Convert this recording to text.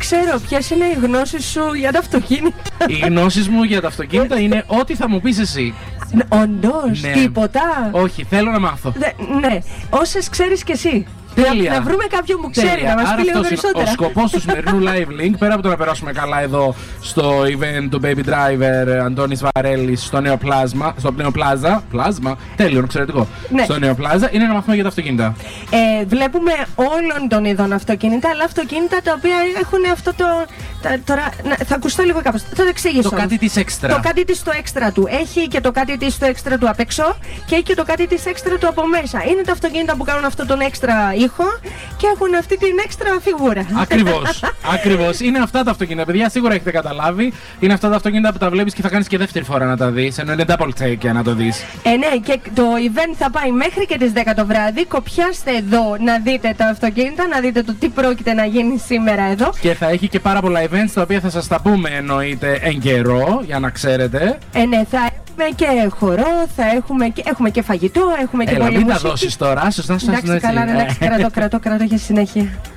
ξέρω, ποιες είναι οι γνώσεις σου για τα αυτοκίνητα. Οι γνώσεις μου για τα αυτοκίνητα είναι ό,τι θα μου πεις εσύ. Όντως, Ναι. Τίποτα. Όχι, θέλω να μάθω. Ναι, όσες ξέρεις κι εσύ. Τέλεια. Να βρούμε κάποιον που ξέρει, Τέλεια. να μας Άρα πει λίγο αυτός είναι περισσότερα. ο σκοπός του σημερινού live link, πέρα από το να περάσουμε καλά εδώ στο event του Baby Driver Αντώνης Βαρέλης στο Νέο Πλάσμα, στο Νέο Πλάζα, πλάσμα, τέλειο, εξαιρετικό, Ναι. στο Νέο Πλάζα, είναι να μάθουμε για τα αυτοκίνητα. Βλέπουμε όλων των ειδών αυτοκίνητα, αλλά αυτοκίνητα τα οποία έχουν αυτό το. Τώρα θα ακουστώ λίγο κάπως. Θα το εξηγήσω. Το κάτι της έξτρα. Το κάτι της στο έξτρα του. Έχει και το κάτι της στο έξτρα του απ' έξω και έχει και το κάτι της έξτρα του από μέσα. Είναι τα αυτοκίνητα που κάνουν αυτόν τον έξτρα ήχο και έχουν αυτή την έξτρα φιγούρα. Ακριβώς. Ακριβώς. Είναι αυτά τα αυτοκίνητα, παιδιά, σίγουρα έχετε καταλάβει. Είναι αυτά τα αυτοκίνητα που τα βλέπεις και θα κάνεις και δεύτερη φορά να τα δεις. Ενώ είναι double take για να το δεις. Ναι, και το event θα πάει μέχρι και τις 10 το βράδυ. Κοπιάστε εδώ να δείτε τα αυτοκίνητα, να δείτε το τι πρόκειται να γίνει σήμερα εδώ. Και θα έχει και πάρα πολλά events τα οποία θα σας τα πούμε εννοείται εν καιρό, για να ξέρετε. Ναι, θα έχουμε και χορό, έχουμε και φαγητό, έχουμε και Έλα, πολύ μην τα μουσική. δώσεις τώρα, σωστά. Εντάξει, καλά, εντάξει, κρατώ για συνέχεια.